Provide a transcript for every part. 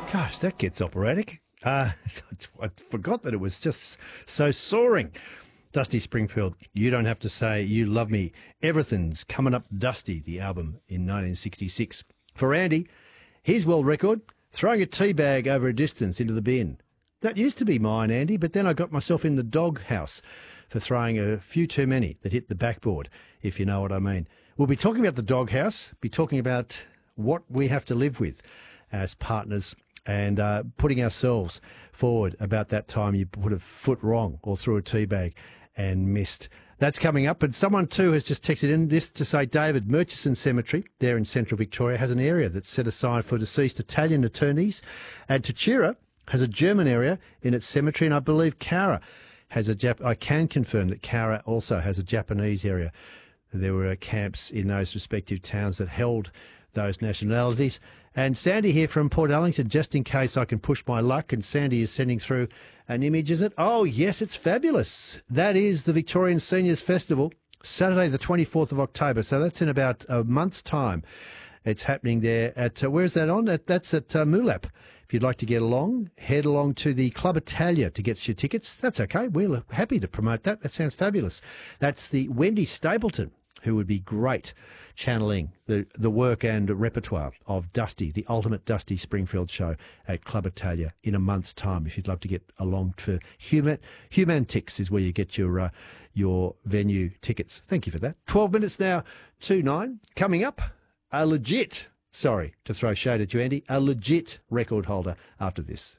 Gosh, that gets operatic. I forgot that it was just so soaring. Dusty Springfield, You Don't Have to Say You Love Me. Everything's Coming Up Dusty, the album in 1966. For Andy, his world record, throwing a tea bag over a distance into the bin. That used to be mine, Andy, but then I got myself in the doghouse for throwing a few too many that hit the backboard, if you know what I mean. We'll be talking about the doghouse, be talking about what we have to live with as partners and putting ourselves forward about that time you put a foot wrong or threw a tea bag and missed. That's coming up. And someone too has just texted in this to say, David, Murchison Cemetery there in central Victoria has an area that's set aside for deceased Italian attorneys. And Tachira has a German area in its cemetery. And I believe Cara has I can confirm that Cara also has a Japanese area. There were camps in those respective towns that held those nationalities. And Sandy here from Port Ellington, just in case I can push my luck, and Sandy is sending through an image, is it? Oh, yes, it's fabulous. That is the Victorian Seniors Festival, Saturday the 24th of October, so that's in about a month's time. It's happening there at, where's that on? That's at Moolap. If you'd like to get along, head along to the Club Italia to get your tickets. That's okay. We're happy to promote that. That sounds fabulous. That's the Wendy Stapleton, who would be great channeling the work and repertoire of Dusty, the ultimate Dusty Springfield show at Club Italia in a month's time. If you'd love to get along for Humantix is where you get your venue tickets. Thank you for that. 12 minutes now to 9. Coming up, sorry to throw shade at you, Andy, a legit record holder after this.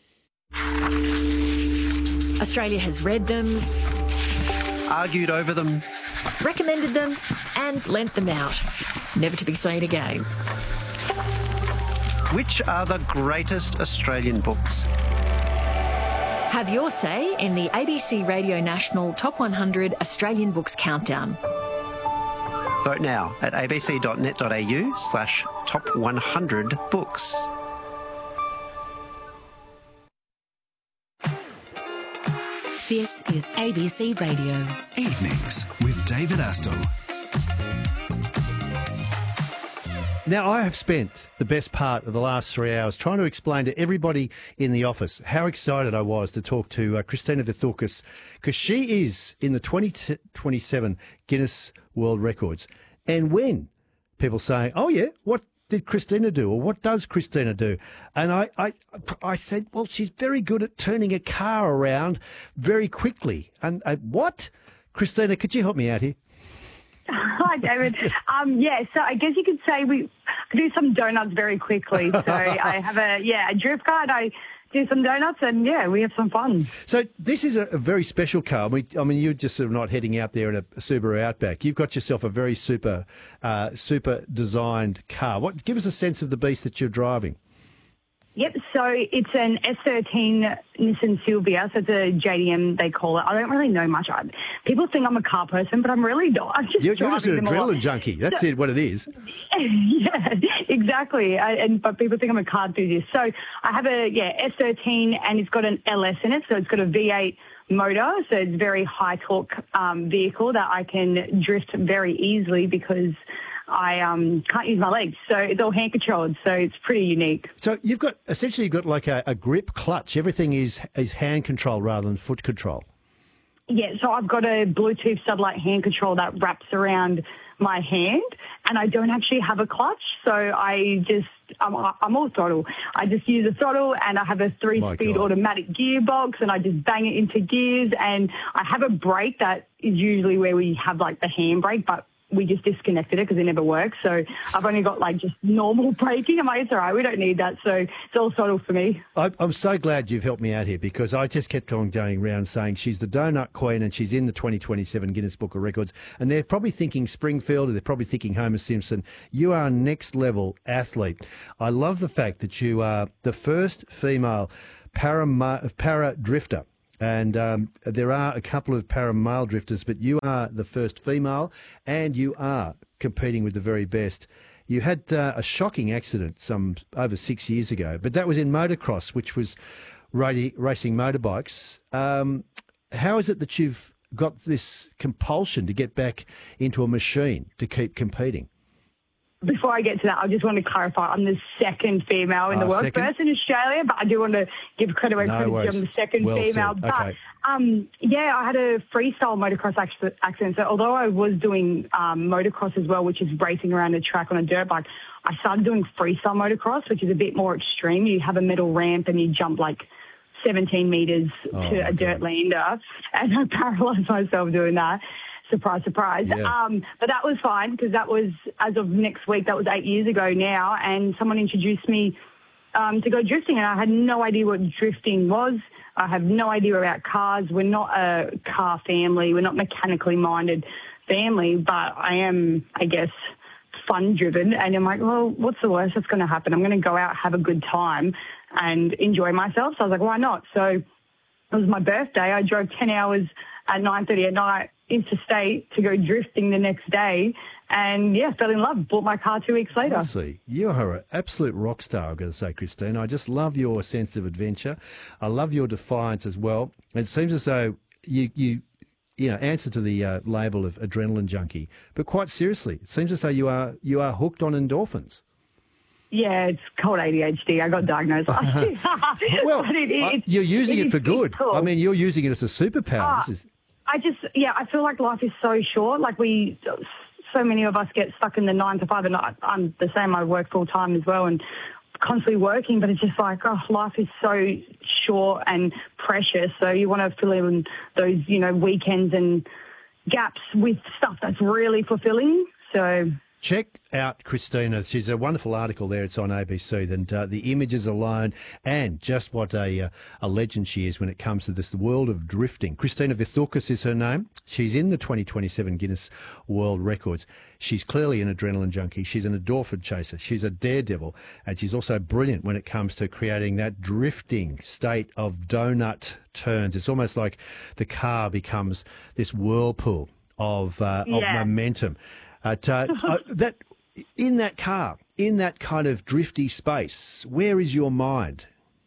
Australia has read them, argued over them, recommended them and lent them out, never to be seen again. Which are the greatest Australian books? Have your say in the ABC Radio National Top 100 Australian Books Countdown. Vote now at abc.net.au/top100books. This is ABC Radio. Evenings with David Astle. Now, I have spent the best part of the last 3 hours trying to explain to everybody in the office how excited I was to talk to Christina Vithoukas, because she is in the 2027 Guinness World Records. And when people say, oh, yeah, what did Christina do, or what does Christina do? And I said, well, she's very good at turning a car around very quickly. And what? Christina, could you help me out here? Hi, David. So I guess you could say we do some donuts very quickly. So I have a drift car, and I do some donuts, and we have some fun. So this is a very special car. I mean, you're just sort of not heading out there in a Subaru Outback. You've got yourself a very super designed car. Give us a sense of the beast that you're driving. Yep, so it's an S13 Nissan Silvia, so it's a JDM, they call it. I don't really know much. People think I'm a car person, but I'm really not. You're just an adrenaline junkie. That's what it is. Yeah, exactly. But people think I'm a car enthusiast. So I have a S13, and it's got an LS in it, so it's got a V8 motor, so it's a very high torque vehicle that I can drift very easily because I can't use my legs, so it's all hand controlled, so it's pretty unique. So you've got like a grip clutch. Everything is hand control rather than foot control. Yeah, so I've got a Bluetooth satellite hand control that wraps around my hand, and I don't actually have a clutch, so I'm all throttle. I just use a throttle, and I have a 3-speed automatic gearbox, and I just bang it into gears, and I have a brake that is usually where we have like the handbrake, but we just disconnected it because it never works. So I've only got like just normal braking. I'm like, it's all right, we don't need that. So it's all throttle for me. I'm so glad you've helped me out here, because I just kept on going around saying she's the donut queen and she's in the 2027 Guinness Book of Records. And they're probably thinking Springfield, or they're probably thinking Homer Simpson. You are a next level athlete. I love the fact that you are the first female para drifter. And there are a couple of para-male drifters, but you are the first female, and you are competing with the very best. You had a shocking accident over 6 years ago, but that was in motocross, which was racing motorbikes. How is it that you've got this compulsion to get back into a machine to keep competing? before I get to that, I just want to clarify, I'm the second female in the world. Second? First in Australia, but I do want to give credit where credit's due. I'm the second Well female. said. But, Okay. yeah, I had a freestyle motocross accident. So although I was doing motocross as well, which is racing around a track on a dirt bike, I started doing freestyle motocross, which is a bit more extreme. You have a metal ramp and you jump like 17 metres to a dirt lander. And I paralysed myself doing that. Surprise, surprise. Yeah. But that was fine because that was, as of next week, that was 8 years ago now. And someone introduced me to go drifting, and I had no idea what drifting was. I have no idea about cars. We're not a car family. We're not mechanically minded family, but I am, I guess, fun driven. And I'm like, well, what's the worst that's going to happen? I'm going to go out, have a good time and enjoy myself. So I was like, why not? So it was my birthday. I drove 10 hours at 9:30 at night interstate to go drifting the next day, and yeah, fell in love. Bought my car 2 weeks later. Honestly, you are an absolute rock star, I've got to say, Christine. I just love your sense of adventure. I love your defiance as well. It seems as though you answer to the label of adrenaline junkie, but quite seriously, it seems as though you are hooked on endorphins. Yeah, it's called ADHD. I got diagnosed last year. Well, But you're using it for good. Cool. I mean, you're using it as a superpower. I feel like life is so short. Like so many of us get stuck in the 9 to 5, and I'm the same. I work full time as well and constantly working, but it's just like, life is so short and precious. So you want to fill in those, weekends and gaps with stuff that's really fulfilling. So check out Christina. She's a wonderful article there. It's on ABC. And the images alone, and just what a legend she is when it comes to the world of drifting. Christina Vithoukas is her name. She's in the 2027 Guinness World Records. She's clearly an adrenaline junkie. She's an endorphin chaser. She's a daredevil. And she's also brilliant when it comes to creating that drifting state of donut turns. It's almost like the car becomes this whirlpool of momentum. That in that car, in that kind of drifty space, where is your mind?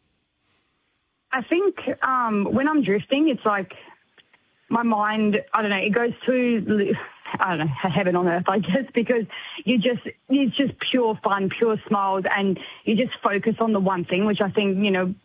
I think when I'm drifting, it's like my mind, I don't know, it goes to, I don't know, heaven on earth, I guess, because it's just pure fun, pure smiles, and you just focus on the one thing, which I think,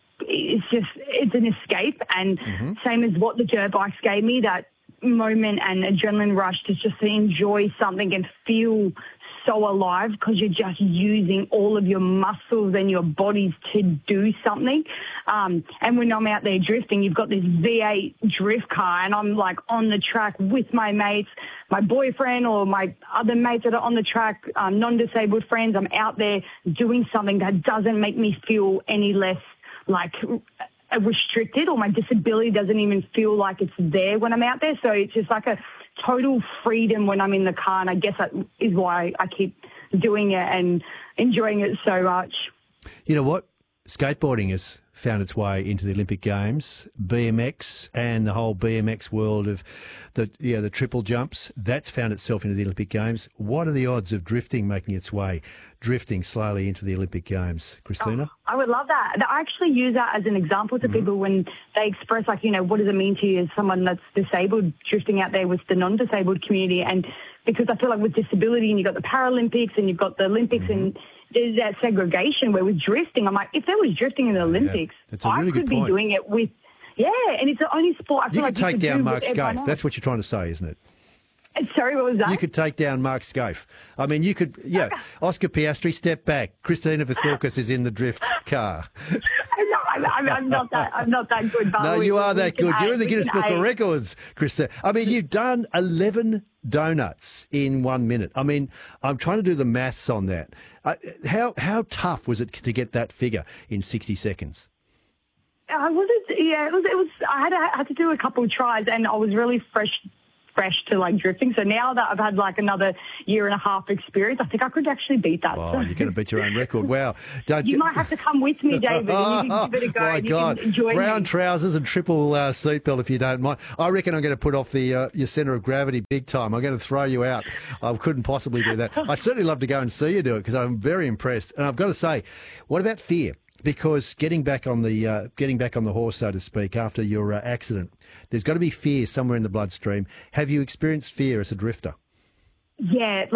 it's an escape. And same as what the dirt bikes gave me, that moment and adrenaline rush to just enjoy something and feel so alive because you're just using all of your muscles and your bodies to do something. And when I'm out there drifting, you've got this V8 drift car and I'm like on the track with my mates, my boyfriend or my other mates that are on the track, non-disabled friends. I'm out there doing something that doesn't make me feel any less like restricted, or my disability doesn't even feel like it's there when I'm out there. So it's just like a total freedom when I'm in the car, and I guess that is why I keep doing it and enjoying it so much. You know what? Skateboarding has found its way into the Olympic Games, BMX and the whole BMX world of the triple jumps, that's found itself into the Olympic Games. What are the odds of drifting making its way, drifting slowly into the Olympic Games, Christina? I would love that. I actually use that as an example to people when they express, like, what does it mean to you as someone that's disabled, drifting out there with the non-disabled community. And because I feel like with disability, and you've got the Paralympics and you've got the Olympics, and there's that segregation where with drifting, I'm like, if there was drifting in the Olympics, that's a really I could good be point. doing it with, and it's the only sport I feel You like could take you could down do Mark with everyone Scaife. else. That's what you're trying to say, isn't it? Sorry, what was that? You could take down Mark Scaife. I mean, you could, Oscar Piastri, step back. Christina Vithoukas is in the drift car. I'm not that good. But No, you are that good. You're in the Guinness Book of Records. Records, Christina. I mean, you've done 11 donuts in 1 minute. I mean, I'm trying to do the maths on that. How tough was it to get that figure in 60 seconds? I wasn't. Yeah, it was. I had to do a couple of tries, and I was really fresh to like drifting. So now that I've had like another year and a half experience, I think I could actually beat that. Oh, you're going to beat your own record. Wow. You might have to come with me, David, and you can give it a go. My and God. You can join Brown me. trousers and triple seatbelt if you don't mind. I reckon I'm going to put off the your centre of gravity big time. I'm going to throw you out. I couldn't possibly do that. I'd certainly love to go and see you do it because I'm very impressed. And I've got to say, what about fear? Because getting back on the horse, so to speak, after your accident, there's got to be fear somewhere in the bloodstream. Have you experienced fear as a drifter? Yeah, like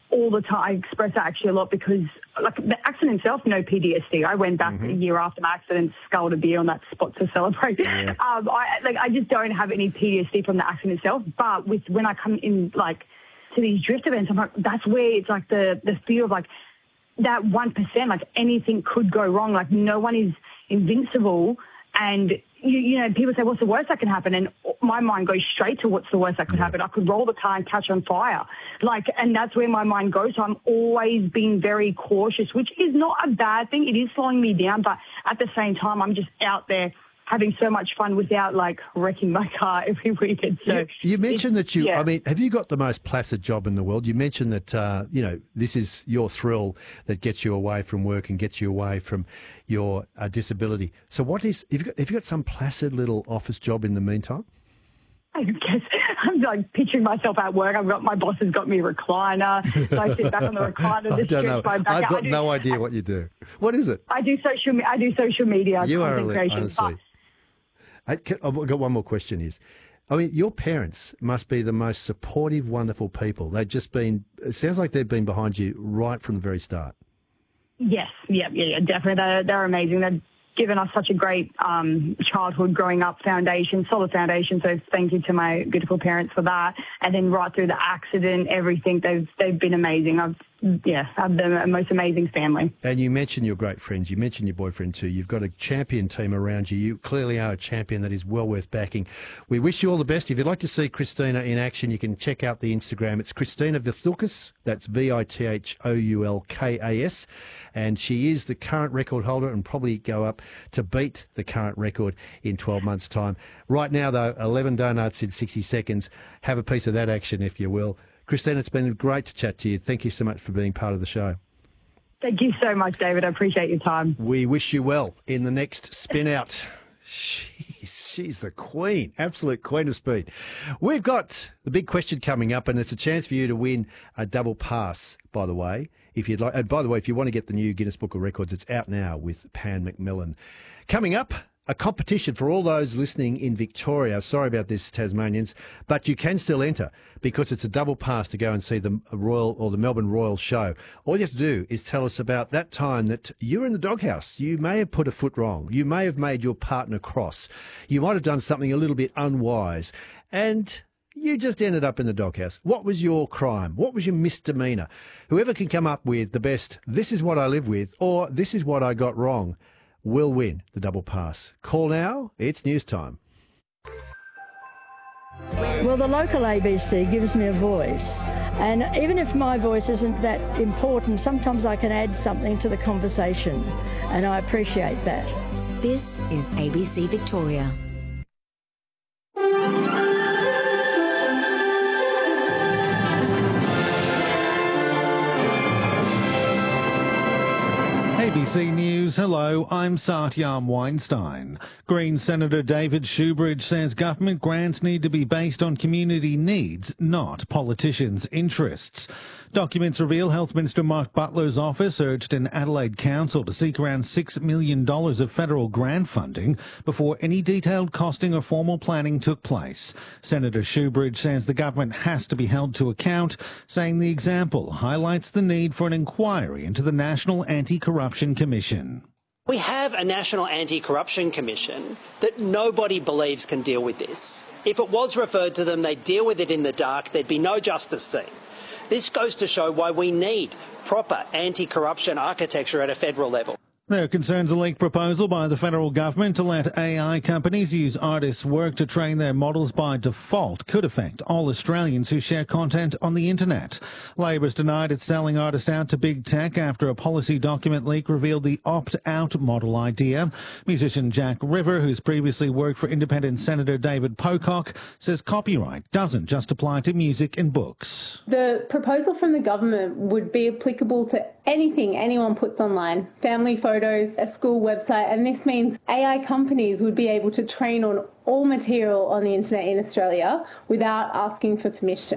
all the time. I express that actually a lot because, like, the accident itself, no PTSD. I went back a year after my accident, sculled a beer on that spot to celebrate. Yeah. I just don't have any PTSD from the accident itself. But when I come in, like, to these drift events, I'm like, that's where it's like the fear of, like, that 1%, like, anything could go wrong. Like, no one is invincible. And, you know, people say, what's the worst that can happen? And my mind goes straight to what's the worst that could happen. I could roll the car and catch on fire. Like, and that's where my mind goes. So I'm always being very cautious, which is not a bad thing. It is slowing me down. But at the same time, I'm just out there having so much fun without, like, wrecking my car every weekend. So you mentioned that I mean, have you got the most placid job in the world? You mentioned that, you know, this is your thrill that gets you away from work and gets you away from your disability. So have you got some placid little office job in the meantime? I guess I'm like picturing myself at work. My boss has got me a recliner. So I sit back on the recliner. I don't know. I've got no idea what you do. What is it? I do social media. You are creation, honestly. I've got one more question I mean, your parents must be the most supportive, wonderful people. They've just been, it sounds like they've been behind you right from the very start. Yes, yeah, definitely. They're amazing. They've given us such a great childhood growing up foundation, solid foundation. So thank you to my beautiful parents for that. And then right through the accident, everything, they've been amazing. I've the most amazing family. And you mentioned your great friends. You mentioned your boyfriend too. You've got a champion team around you. You clearly are a champion that is well worth backing. We wish you all the best. If you'd like to see Christina in action, you can check out the Instagram. It's Christina Vithoulkas. That's Vithoulkas. And she is the current record holder and probably go up to beat the current record in 12 months' time. Right now, though, 11 donuts in 60 seconds. Have a piece of that action, if you will. Christina, it's been great to chat to you. Thank you so much for being part of the show. Thank you so much, David. I appreciate your time. We wish you well in the next spin out. She's the queen, absolute queen of speed. We've got the big question coming up, and it's a chance for you to win a double pass, by the way. If you'd like, and by the way, if you want to get the new Guinness Book of Records, it's out now with Pan McMillan. Coming up, a competition for all those listening in Victoria. Sorry about this, Tasmanians, but you can still enter because it's a double pass to go and see the Royal or the Melbourne Royal show. All you have to do is tell us about that time that you were in the doghouse. You may have put a foot wrong. You may have made your partner cross. You might have done something a little bit unwise, and you just ended up in the doghouse. What was your crime? What was your misdemeanour? Whoever can come up with the best, this is what I live with, or this is what I got wrong, will win the double pass. Call now. It's news time. Well, the local ABC gives me a voice, and even if my voice isn't that important, sometimes I can add something to the conversation, and I appreciate that. This is ABC Victoria. ABC News, hello, I'm Satyam Weinstein. Green Senator David Shoebridge says government grants need to be based on community needs, not politicians' interests. Documents reveal Health Minister Mark Butler's office urged an Adelaide council to seek around $6 million of federal grant funding before any detailed costing or formal planning took place. Senator Shoebridge says the government has to be held to account, saying the example highlights the need for an inquiry into the National Anti-Corruption Commission. We have a National Anti-Corruption Commission that nobody believes can deal with this. If it was referred to them, they'd deal with it in the dark. There'd be no justice seen. This goes to show why we need proper anti-corruption architecture at a federal level. There are concerns a leaked proposal by the federal government to let AI companies use artists' work to train their models by default could affect all Australians who share content on the internet. Labor's denied it's selling artists out to big tech after a policy document leak revealed the opt-out model idea. Musician Jack River, who's previously worked for Independent Senator David Pocock, says copyright doesn't just apply to music and books. The proposal from the government would be applicable to anything anyone puts online, family photos, a school website, and this means AI companies would be able to train on all material on the internet in Australia without asking for permission.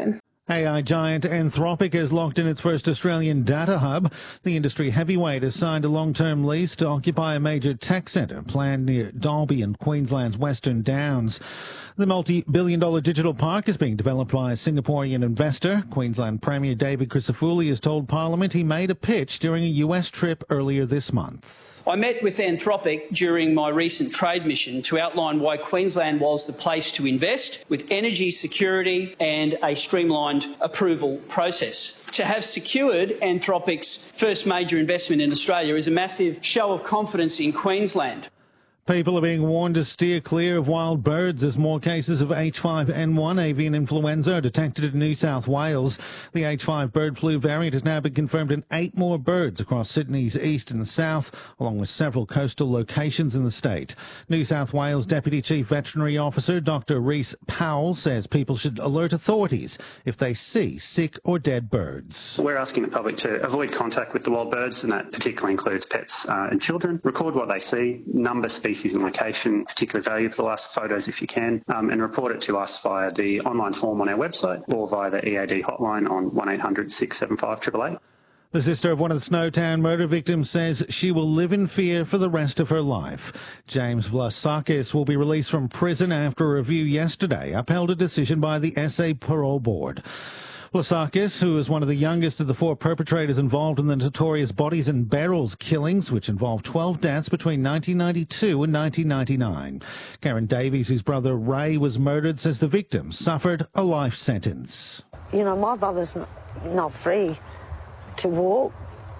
AI giant Anthropic has locked in its first Australian data hub. The industry heavyweight has signed a long-term lease to occupy a major tech centre planned near Dalby and Queensland's Western Downs. The multi-billion-dollar digital park is being developed by a Singaporean investor. Queensland Premier David Crisafulli has told Parliament he made a pitch during a US trip earlier this month. I met with Anthropic during my recent trade mission to outline why Queensland was the place to invest, with energy security and a streamlined approval process. To have secured Anthropic's first major investment in Australia is a massive show of confidence in Queensland. People are being warned to steer clear of wild birds as more cases of H5N1 avian influenza are detected in New South Wales. The H5 bird flu variant has now been confirmed in 8 more birds across Sydney's east and south, along with several coastal locations in the state. New South Wales Deputy Chief Veterinary Officer Dr. Rhys Powell says people should alert authorities if they see sick or dead birds. We're asking the public to avoid contact with the wild birds, and that particularly includes pets and children. Record what they see, number, species and location, particularly valuable to us, photos if you can, and report it to us via the online form on our website or via the EAD hotline on 1800 675 888. The sister of one of the Snowtown murder victims says she will live in fear for the rest of her life. James Vlasakis will be released from prison after a review yesterday upheld a decision by the SA Parole Board. Vlasakis, who is one of the youngest of the 4 perpetrators involved in the notorious Bodies and Barrels killings, which involved 12 deaths between 1992 and 1999. Karen Davies, whose brother Ray was murdered, says the victim suffered a life sentence. You know, my brother's not free to walk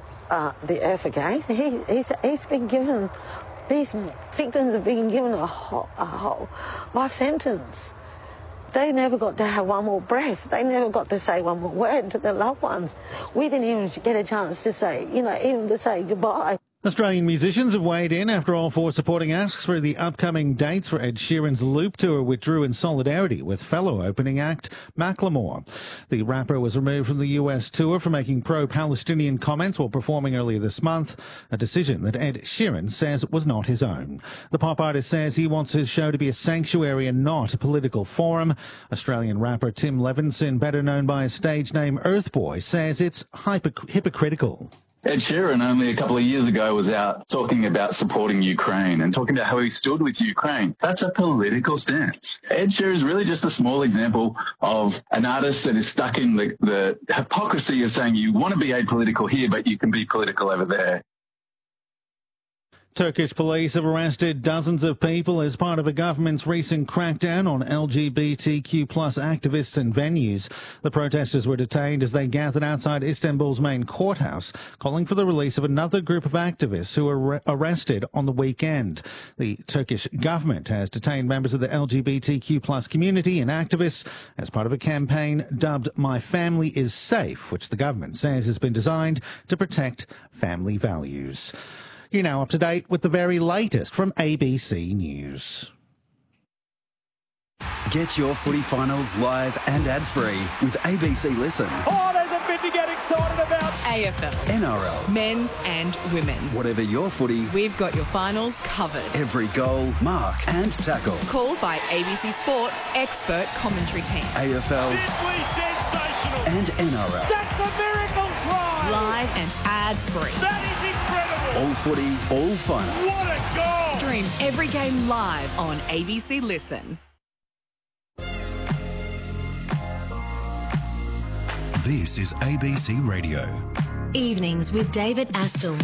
the earth again. He's been given, these victims have been given a whole life sentence. They never got to have one more breath. They never got to say one more word to their loved ones. We didn't even get a chance to say, even to say goodbye. Australian musicians have weighed in after all 4 supporting acts for the upcoming dates for Ed Sheeran's Loop Tour withdrew in solidarity with fellow opening act Macklemore. The rapper was removed from the US tour for making pro-Palestinian comments while performing earlier this month, a decision that Ed Sheeran says was not his own. The pop artist says he wants his show to be a sanctuary and not a political forum. Australian rapper Tim Levinson, better known by his stage name Earthboy, says it's hypocritical. Ed Sheeran only a couple of years ago was out talking about supporting Ukraine and talking about how he stood with Ukraine. That's a political stance. Ed Sheeran is really just a small example of an artist that is stuck in the hypocrisy of saying you want to be apolitical here, but you can be political over there. Turkish police have arrested dozens of people as part of a government's recent crackdown on LGBTQ+ activists and venues. The protesters were detained as they gathered outside Istanbul's main courthouse, calling for the release of another group of activists who were arrested on the weekend. The Turkish government has detained members of the LGBTQ+ community and activists as part of a campaign dubbed My Family is Safe, which the government says has been designed to protect family values. You're now up to date with the very latest from ABC News. Get your footy finals live and ad-free with ABC Listen. Oh, there's a bit to get excited about. AFL. NRL. Men's and women's. Whatever your footy, we've got your finals covered. Every goal, mark and tackle. Called by ABC Sports expert commentary team. AFL. Simply sensational. And NRL. That's a miracle try. Live and ad-free. That is incredible. All footy, all finals. What a goal. Stream every game live on ABC Listen. This is ABC Radio. Evenings with David Astle.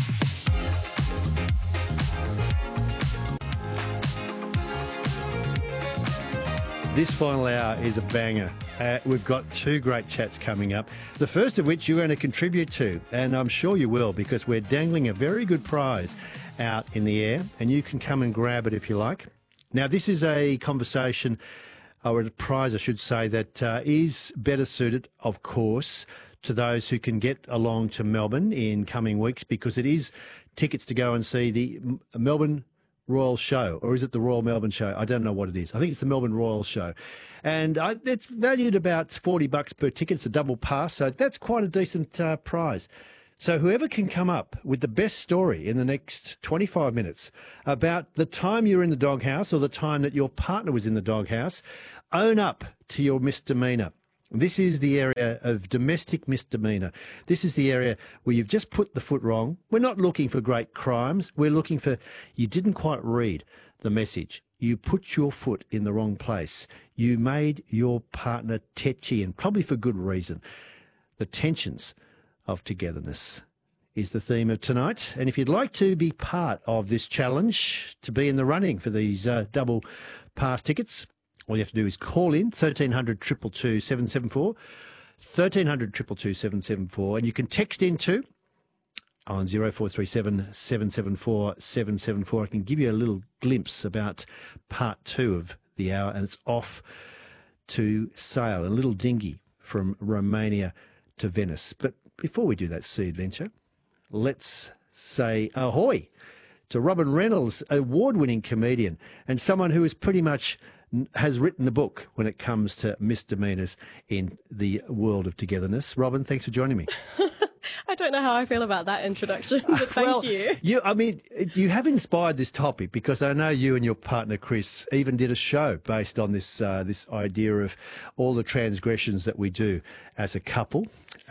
This final hour is a banger. We've got 2 great chats coming up, the first of which you're going to contribute to, and I'm sure you will, because we're dangling a very good prize out in the air, and you can come and grab it if you like. Now, this is a conversation, or a prize, I should say, that is better suited, of course, to those who can get along to Melbourne in coming weeks, because it is tickets to go and see the Melbourne Royal Show, or is it the Royal Melbourne Show? I don't know what it is. I think it's the Melbourne Royal Show. And it's valued about $40 per ticket. It's a double pass, so that's quite a decent prize. So whoever can come up with the best story in the next 25 minutes about the time you're in the doghouse or the time that your partner was in the doghouse, own up to your misdemeanour. This is the area of domestic misdemeanour. This is the area where you've just put the foot wrong. We're not looking for great crimes. We're looking for you didn't quite read the message. You put your foot in the wrong place. You made your partner tetchy, and probably for good reason. The tensions of togetherness is the theme of tonight. And if you'd like to be part of this challenge, to be in the running for these double pass tickets, all you have to do is call in 1300 222 774, 1300 222 774, and you can text in too on 0437 774 774. I can give you a little glimpse about part 2 of the hour, and it's off to sail, a little dinghy from Romania to Venice. But before we do that sea adventure, let's say ahoy to Robin Reynolds, award-winning comedian and someone who is pretty much has written the book when it comes to misdemeanours in the world of togetherness. Robin, thanks for joining me. I don't know how I feel about that introduction, but thank you. You have inspired this topic because I know you and your partner Chris even did a show based on this this idea of all the transgressions that we do as a couple.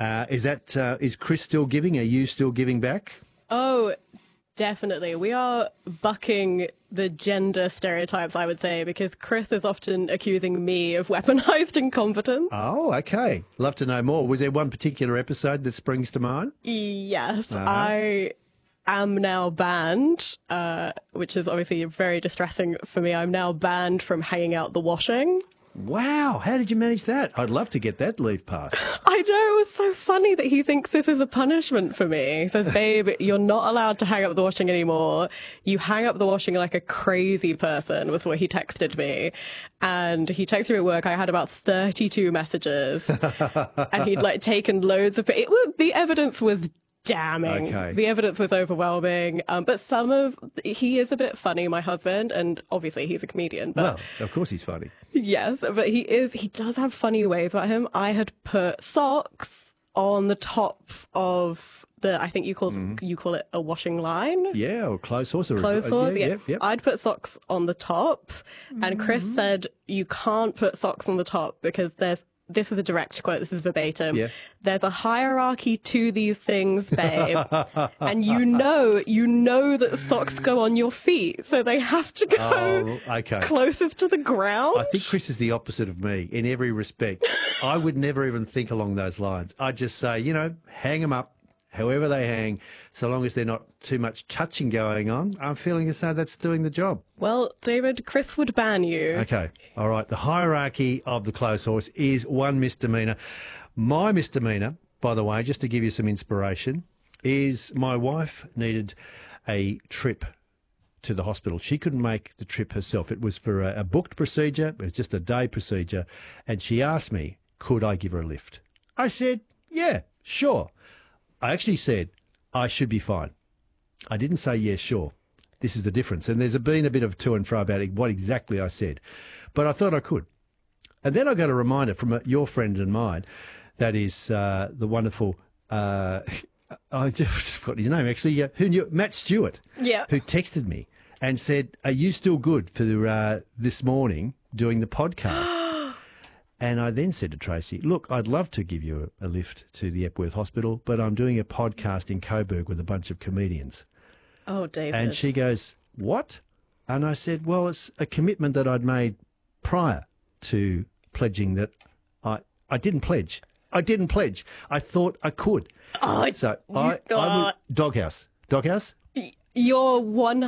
Is Chris still giving? Are you still giving back? Oh, definitely. We are bucking the gender stereotypes, I would say, because Chris is often accusing me of weaponized incompetence. Oh, okay. Love to know more. Was there one particular episode that springs to mind? Yes. I am now banned, which is obviously very distressing for me. I'm now banned from hanging out the washing. Wow. How did you manage that? I'd love to get that leave pass. I know, it was so funny that he thinks this is a punishment for me. He says, babe, you're not allowed to hang up the washing anymore. You hang up the washing like a crazy person, was what he texted me. And he texted me at work. I had about 32 messages. And he'd taken loads of it. The evidence was damning. Okay. The evidence was overwhelming. But he is a bit funny, my husband, and obviously he's a comedian. But well, of course he's funny. Yes, but he does have funny ways about him. I had put socks on the top of I think you call it a washing line. Yeah, or clothes horse. Clothes horse, yeah. Yep. I'd put socks on the top, and Chris said you can't put socks on the top because this is a direct quote, this is verbatim. Yeah. There's a hierarchy to these things, babe. And you know that socks go on your feet, so they have to go closest to the ground. I think Chris is the opposite of me in every respect. I would never even think along those lines. I'd just say, hang them up, however they hang, so long as they're not too much touching going on. I'm feeling as though that's doing the job. Well, David, Chris would ban you. Okay. All right. The hierarchy of the clothes horse is one misdemeanour. My misdemeanour, by the way, just to give you some inspiration, is my wife needed a trip to the hospital. She couldn't make the trip herself. It was for a booked procedure. It was just a day procedure. And she asked me, could I give her a lift? I said, yeah, sure. I actually said, I should be fine. I didn't say, yeah, sure. This is the difference. And there's been a bit of to and fro about what exactly I said. But I thought I could. And then I got a reminder from your friend and mine, that is the wonderful, I just forgot his name actually, Matt Stewart, who texted me and said, are you still good for this morning doing the podcast? And I then said to Tracy, look, I'd love to give you a lift to the Epworth Hospital, but I'm doing a podcast in Coburg with a bunch of comedians. Oh, David. And she goes, what? And I said, well, it's a commitment that I'd made prior to pledging that I didn't pledge. I didn't pledge. I thought I could. Oh, so I would, Doghouse. You're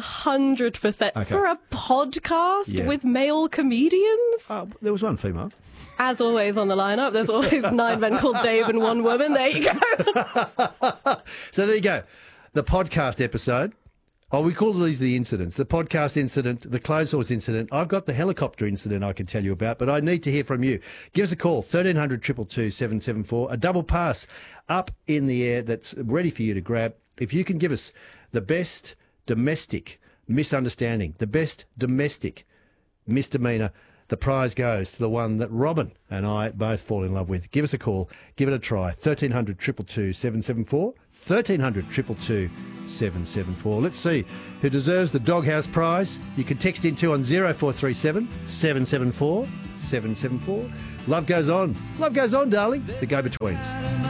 100% for a podcast with male comedians? Oh, there was one female. As always on the lineup, there's always 9 men called Dave and 1 woman. There you go. So there you go. The podcast episode. Oh, we call these the incidents. The podcast incident, the clothes horse incident. I've got the helicopter incident I can tell you about, but I need to hear from you. Give us a call, 1300 222 774. A double pass up in the air that's ready for you to grab. If you can give us the best domestic misunderstanding, the best domestic misdemeanour, the prize goes to the one that Robin and I both fall in love with. Give us a call. Give it a try. 1300 222 774. 1300 222 774. Let's see who deserves the Doghouse prize. You can text into on 0437 774 774. Love goes on. Love goes on, darling. The Go-Betweens.